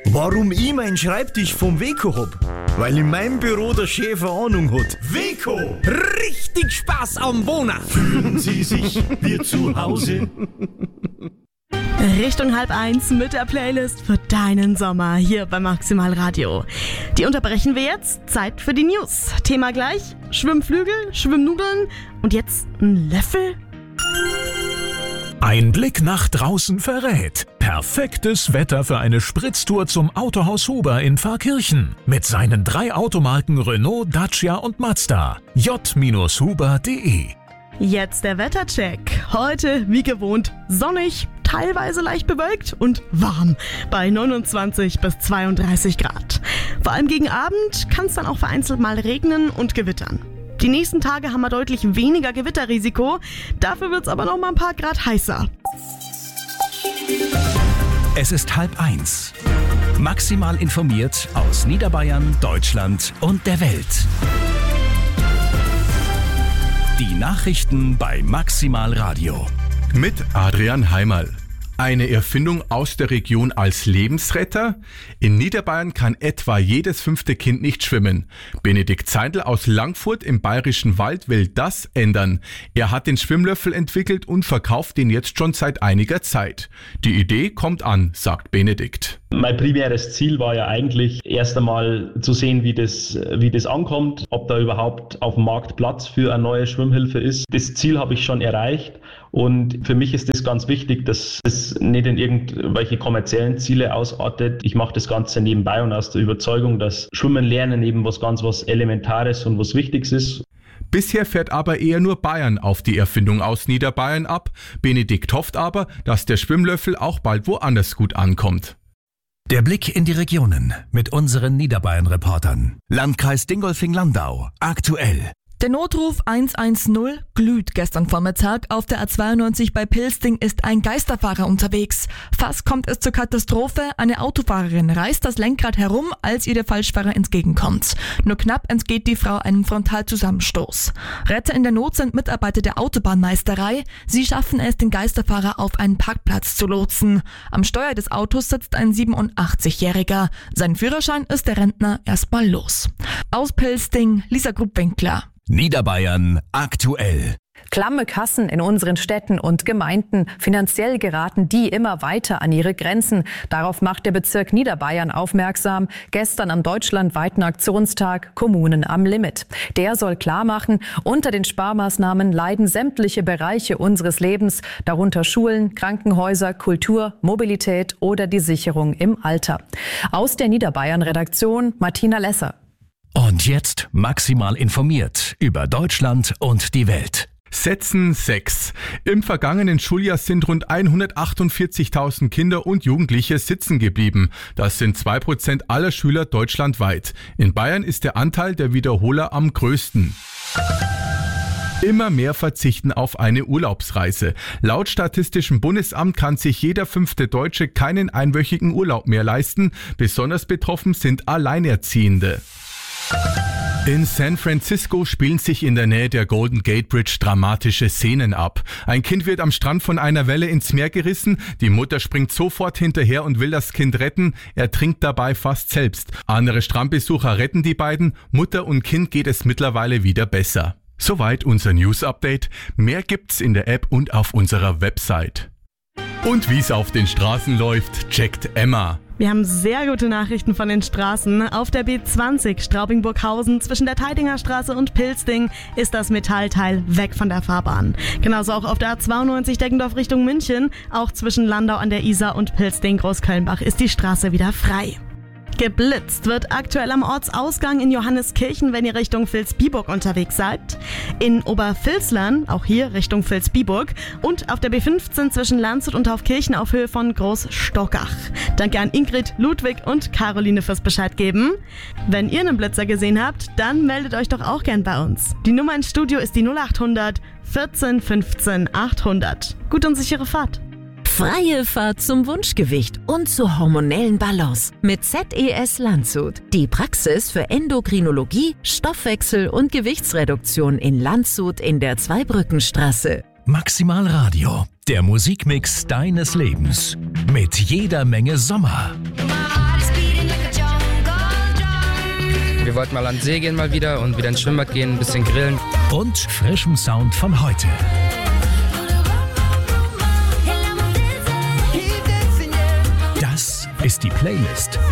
Warum ich meinen Schreibtisch vom Weco hab? Weil in meinem Büro der Chef eine Ahnung hat. Weco! Richtig Spaß am Wohnen! Fühlen Sie sich wie zu Hause? Richtung 12:30 mit der Playlist für deinen Sommer hier bei Maximal Radio. Die unterbrechen wir jetzt. Zeit für die News. Thema gleich: Schwimmflügel, Schwimmnudeln und jetzt ein Löffel? Ein Blick nach draußen verrät. Perfektes Wetter für eine Spritztour zum Autohaus Huber in Pfarrkirchen. Mit seinen 3 Automarken Renault, Dacia und Mazda. j-huber.de. Jetzt der Wettercheck. Heute, wie gewohnt, sonnig, teilweise leicht bewölkt und warm bei 29 bis 32 Grad. Vor allem gegen Abend kann es dann auch vereinzelt mal regnen und gewittern. Die nächsten Tage haben wir deutlich weniger Gewitterrisiko, dafür wird es aber noch mal ein paar Grad heißer. Es ist 12:30. Maximal informiert aus Niederbayern, Deutschland und der Welt. Die Nachrichten bei Maximal Radio. Mit Adrian Heimerl. Eine Erfindung aus der Region als Lebensretter? In Niederbayern kann etwa jedes 5. Kind nicht schwimmen. Benedikt Zeindl aus Langfurt im Bayerischen Wald will das ändern. Er hat den Schwimmlöffel entwickelt und verkauft ihn jetzt schon seit einiger Zeit. Die Idee kommt an, sagt Benedikt. Mein primäres Ziel war ja eigentlich erst einmal zu sehen, wie das ankommt, ob da überhaupt auf dem Markt Platz für eine neue Schwimmhilfe ist. Das Ziel habe ich schon erreicht und für mich ist es ganz wichtig, dass es nicht in irgendwelche kommerziellen Ziele ausartet. Ich mache das Ganze nebenbei und aus der Überzeugung, dass Schwimmen lernen eben was Elementares und was Wichtiges ist. Bisher fährt aber eher nur Bayern auf die Erfindung aus Niederbayern ab. Benedikt hofft aber, dass der Schwimmlöffel auch bald woanders gut ankommt. Der Blick in die Regionen mit unseren Niederbayern-Reportern. Landkreis Dingolfing-Landau. Aktuell. Der Notruf 110 glüht. Gestern Vormittag auf der A92 bei Pilsting ist ein Geisterfahrer unterwegs. Fast kommt es zur Katastrophe. Eine Autofahrerin reißt das Lenkrad herum, als ihr der Falschfahrer entgegenkommt. Nur knapp entgeht die Frau einem Frontalzusammenstoß. Retter in der Not sind Mitarbeiter der Autobahnmeisterei. Sie schaffen es, den Geisterfahrer auf einen Parkplatz zu lotsen. Am Steuer des Autos sitzt ein 87-Jähriger. Sein Führerschein ist der Rentner erstmal los. Aus Pilsting, Lisa Grubwinkler. Niederbayern aktuell. Klamme Kassen in unseren Städten und Gemeinden. Finanziell geraten die immer weiter an ihre Grenzen. Darauf macht der Bezirk Niederbayern aufmerksam. Gestern am deutschlandweiten Aktionstag Kommunen am Limit. Der soll klarmachen, unter den Sparmaßnahmen leiden sämtliche Bereiche unseres Lebens, darunter Schulen, Krankenhäuser, Kultur, Mobilität oder die Sicherung im Alter. Aus der Niederbayern-Redaktion Martina Lesser. Und jetzt maximal informiert über Deutschland und die Welt. Sätzen 6. Im vergangenen Schuljahr sind rund 148.000 Kinder und Jugendliche sitzen geblieben. Das sind 2% aller Schüler deutschlandweit. In Bayern ist der Anteil der Wiederholer am größten. Immer mehr verzichten auf eine Urlaubsreise. Laut Statistischem Bundesamt kann sich jeder 5. Deutsche keinen einwöchigen Urlaub mehr leisten. Besonders betroffen sind Alleinerziehende. In San Francisco spielen sich in der Nähe der Golden Gate Bridge dramatische Szenen ab. Ein Kind wird am Strand von einer Welle ins Meer gerissen, die Mutter springt sofort hinterher und will das Kind retten, er trinkt dabei fast selbst. Andere Strandbesucher retten die beiden, Mutter und Kind geht es mittlerweile wieder besser. Soweit unser News-Update. Mehr gibt's in der App und auf unserer Website. Und wie's auf den Straßen läuft, checkt Emma. Wir haben sehr gute Nachrichten von den Straßen. Auf der B20 Straubing-Burghausen zwischen der Teidinger Straße und Pilsting ist das Metallteil weg von der Fahrbahn. Genauso auch auf der A92 Deggendorf Richtung München. Auch zwischen Landau an der Isar und Pilsting-Großkölnbach ist die Straße wieder frei. Geblitzt wird aktuell am Ortsausgang in Johanneskirchen, wenn ihr Richtung Vilsbiburg unterwegs seid. In Obervilslern, auch hier Richtung Vilsbiburg. Und auf der B15 zwischen Landshut und Taufkirchen auf Höhe von Großstockach. Danke an Ingrid, Ludwig und Caroline fürs Bescheid geben. Wenn ihr einen Blitzer gesehen habt, dann meldet euch doch auch gern bei uns. Die Nummer ins Studio ist die 0800 14 15 800. Gut und sichere Fahrt. Freie Fahrt zum Wunschgewicht und zur hormonellen Balance mit ZES Landshut. Die Praxis für Endokrinologie, Stoffwechsel und Gewichtsreduktion in Landshut in der Zweibrückenstraße. Maximal Radio, der Musikmix deines Lebens. Mit jeder Menge Sommer. My heart is beating. Wir wollten mal an den See gehen mal wieder und wieder ins Schwimmbad gehen, ein bisschen grillen. Und frischem Sound von heute. Das ist die Playlist.